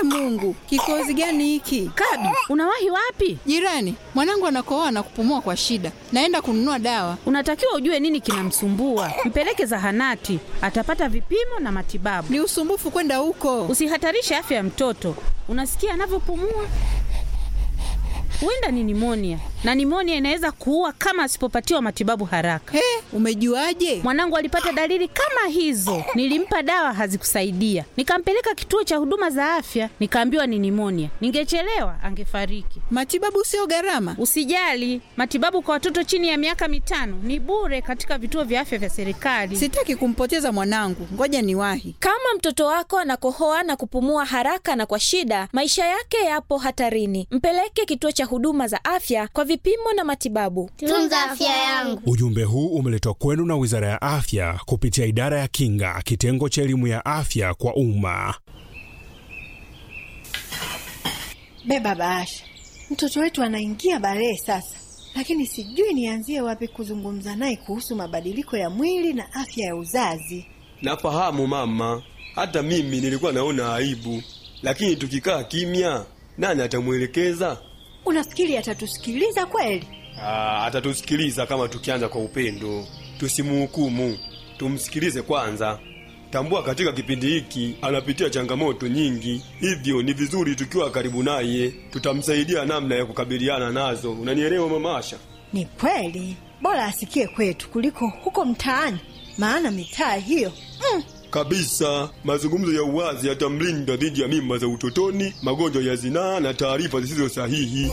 Mungu, kikozi gani hiki? Kadu, unawahi wapi? Jirani, mwanangu anakohoa na kupumua kwa shida. Naenda kununua dawa. Unatakiwa ujue nini kinamsumbua. Mpeleke zahanati, atapata vipimo na matibabu. Ni usumbufu kwenda huko. Usihatarishe afya ya mtoto. Unasikia anavyopumua? Huenda ni nimonia, na nimonia inaweza kuua kama asipopatiwa matibabu haraka. Umejuaje? Mwanangu alipata dalili kama hizo. Nilimpa dawa hazikusaidia. Nikampeleka kituo cha huduma za afya, nikaambiwa ni nimonia. Ningechelewa angefariki. Matibabu sio gharama. Usijali, matibabu kwa watoto chini ya miaka 5 ni bure katika vituo vya afya vya serikali. Sitaki kumpoteza mwanangu. Ngoja niwahi. Kama mtoto wako anakohoa na kupumua haraka na kwa shida, maisha yake yapo hatarini. Mpeleke kituo cha huduma za afya kwa vipimo na matibabu. Tunza afya yangu. Ujumbe huu umeletwa kwenu na Wizara ya Afya kupitia Idara ya Kinga, kitengo cha elimu ya afya kwa umma. Beba bahasha. Mtoto wetu anaingia balee sasa. Lakini sijui nianzie wapi kuzungumza naye kuhusu mabadiliko ya mwili na afya ya uzazi. Nafahamu mama, hata mimi nilikuwa naona aibu. Lakini tukikaa kimya, nani atamuelekeza? Unafikiri atatusikiliza kweli? Atatusikiliza kama tukianza kwa upendo. Tusimuhukumu, tumsikilize kwanza. Tambua katika kipindi hiki anapitia changamoto nyingi. Hivyo ni vizuri tukiwa karibu naye, tutamsaidia namna ya kukabiliana nazo. Unanielewa mama Asha? Ni kweli. Bora asikie kwetu kuliko huko mtaani. Maana mitaa hiyo Kabisa, mazungumzo ya uwazi yatamlinda dhidi ya mimba za utotoni, magonjwa ya zinaa na taarifa zisizo sahihi.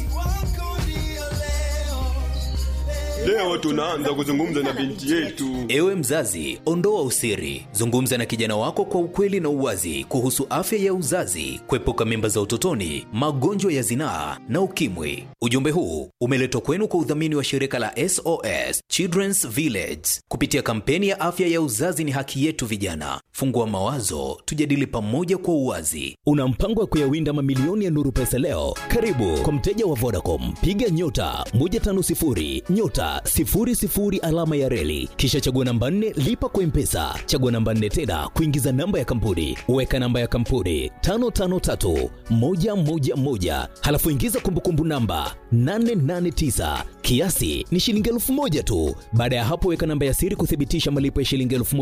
Leo tunaanza kuzungumza na binti yetu. Ewe mzazi, ondoa usiri. Zungumza na kijana wako kwa ukweli na uwazi kuhusu afya ya uzazi, kuepuka mimba za utotoni, magonjwa ya zinaa na ukimwi. Ujumbe huu umeletwa kwenu kwa udhamini wa shirika la SOS Children's Village kupitia kampeni ya afya ya uzazi ni haki yetu vijana. Fungua mawazo, tujadili pamoja kwa uwazi. Una mpango wa kuyawinda mamilioni ya Nuru Pesa leo? Karibu kwa mteja wa Vodacom, piga *150 *00 alama ya reli, kisha chagua namba 4 lipa kwa M-Pesa, chagua namba 4 tena kuingiza namba ya kampuni, weka namba ya kampuni 553111, halafu ingiza kumbukumbu namba 889, kiasi ni shilingi 1000 tu. Baada ya hapo weka namba ya siri kuthibitisha malipo ya shilingi 1000.